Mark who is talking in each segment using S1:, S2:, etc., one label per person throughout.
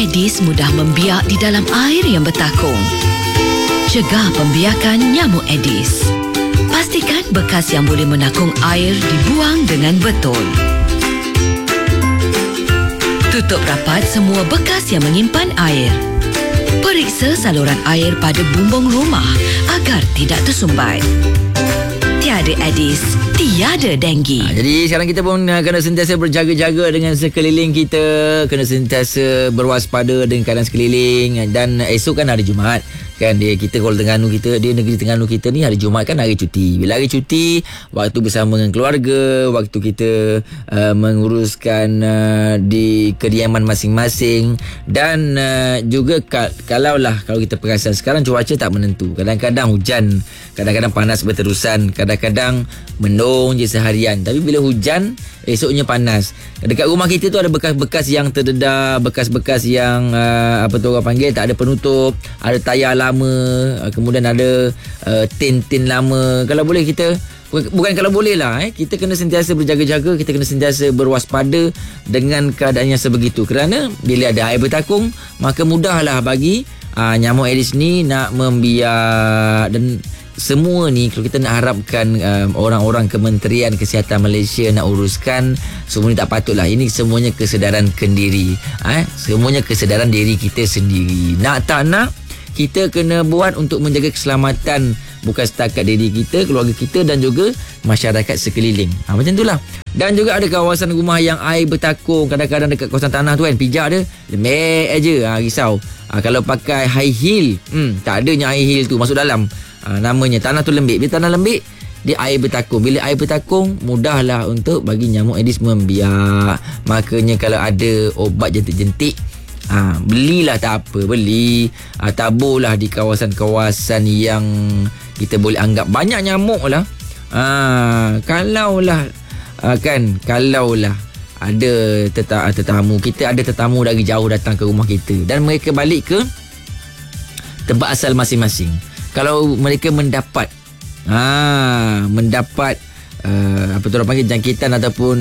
S1: Aedes mudah membiak di dalam air yang bertakung. Cegah pembiakan nyamuk Aedes. Pastikan bekas yang boleh menakung air dibuang dengan betul. Tutup rapat semua bekas yang menyimpan air. Periksa saluran air pada bumbung rumah agar tidak tersumbat. Tiada Aedes, tiada denggi.
S2: Jadi sekarang kita pun kena sentiasa berjaga-jaga dengan sekeliling kita, kena sentiasa berwaspada dengan keadaan sekeliling. Dan esok kan hari Jumaat kan, kita kalau Terengganu kita, di negeri Terengganu kita ni hari Jumaat kan hari cuti. Bila hari cuti, waktu bersama dengan keluarga, waktu kita menguruskan di kediaman masing-masing. Dan juga kalau kita perasan sekarang cuaca tak menentu. Kadang-kadang hujan, kadang-kadang panas berterusan, kadang-kadang mendung je seharian. Tapi bila hujan, esoknya panas. Dekat rumah kita tu ada bekas-bekas yang terdedah, bekas-bekas yang orang panggil tak ada penutup, ada tayar lama, kemudian ada tin-tin lama. Kalau boleh kita, bukan kalau boleh lah, kita kena sentiasa berjaga-jaga, kita kena sentiasa berwaspada dengan keadaan yang sebegitu. Kerana bila ada air bertakung, maka mudahlah bagi nyamuk Aedes ni nak membiak. Dan semua ni kalau kita nak harapkan orang-orang Kementerian Kesihatan Malaysia nak uruskan, semua ni tak patutlah. Ini semuanya kesedaran kendiri, semuanya kesedaran diri kita sendiri. Nak tak nak, kita kena buat untuk menjaga keselamatan bukan setakat diri kita, keluarga kita dan juga masyarakat sekeliling. Macam itulah. Dan juga ada kawasan rumah yang air bertakung. Kadang-kadang dekat kawasan tanah tu kan, pijak dia lembek aja, risau. Kalau pakai high heel, tak adanya high heel tu masuk dalam. Namanya tanah tu lembik. Bila tanah lembik, dia air bertakung. Bila air bertakung, mudahlah untuk bagi nyamuk Aedes membiak. Makanya kalau ada obat jentik-jentik, belilah, tak apa, beli, taburlah di kawasan-kawasan yang kita boleh anggap banyak nyamuk lah. Kalaulah ada tetamu, kita ada tetamu dari jauh datang ke rumah kita dan mereka balik ke tempat asal masing-masing. Kalau mereka mendapat orang panggil jangkitan ataupun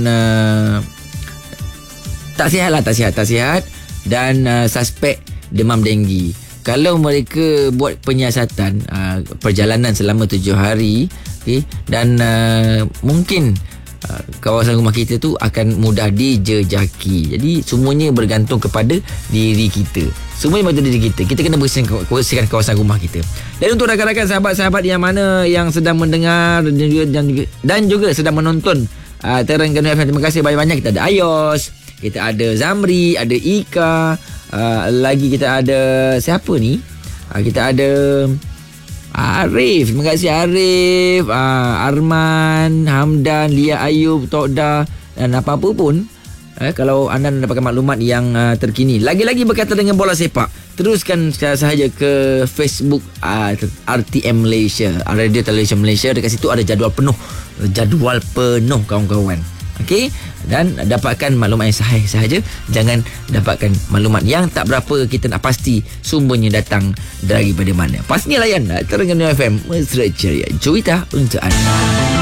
S2: tak sihat dan suspek demam denggi, kalau mereka buat penyiasatan perjalanan selama 7 hari, dan mungkin kawasan rumah kita tu akan mudah dijejaki. Jadi semuanya bergantung kepada diri kita. Semuanya bergantung diri kita. Kita kena bersihkan kawasan rumah kita. Dan untuk rakan-rakan sahabat-sahabat yang mana yang sedang mendengar dan juga sedang menonton Terengganu FM, terima kasih banyak-banyak. Kita ada Ayos, kita ada Zamri, ada Ika, lagi kita ada siapa ni? Kita ada Arif, terima kasih Arif, Arman, Hamdan, Lia Ayub, Tokda dan apa-apa pun. Kalau anda mendapatkan maklumat yang terkini, lagi-lagi berkaitan dengan bola sepak, teruskan sahaja ke Facebook RTM Malaysia, Radio Television Malaysia. Dekat situ ada jadual penuh kawan-kawan. Okey, dan dapatkan maklumat yang sahih sahaja. Jangan dapatkan maklumat yang tak berapa kita nak pasti sumbernya datang daripada mana. Pastinya layan Terengganu FM, Mesra Ceria, cerita untuk anda.